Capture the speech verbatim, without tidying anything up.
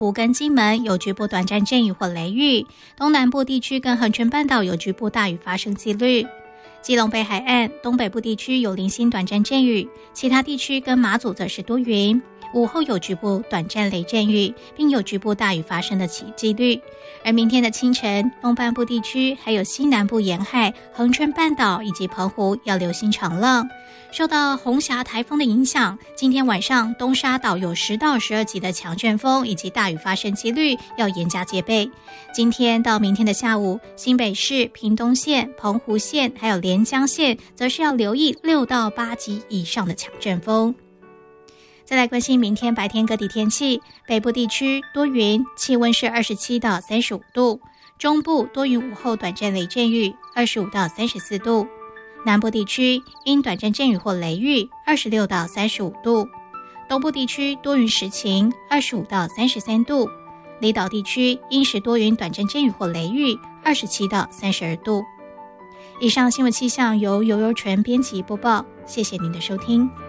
湖跟金门有局部短暂阵雨或雷雨，东南部地区跟恒春半岛有局部大雨发生几率。基隆北海岸、东北部地区有零星短暂阵雨，其他地区跟马祖则是多云。午后有局部短暂雷阵雨，并有局部大雨发生的几率。而明天的清晨，东半部地区还有西南部沿海、恒春半岛以及澎湖要留心长浪。受到红霞台风的影响，今天晚上东沙岛有十到十二级的强阵风以及大雨发生几率，要严加戒备。今天到明天的下午，新北市、屏东县、澎湖县还有连江县则是要留意六到八级以上的强阵风。再来关心明天白天各地天气，北部地区多云，气温是二十七到三十五度，中部多云午后短暂雷阵雨，二十五到三十四度，南部地区因短暂阵雨或雷雨，二十六到三十五度，东部地区多云时晴，二十五到三十三度，离岛地区因时多云短暂阵雨或雷雨，二十七到三十二度。以上新闻气象由游游纯编辑播报，谢谢您的收听。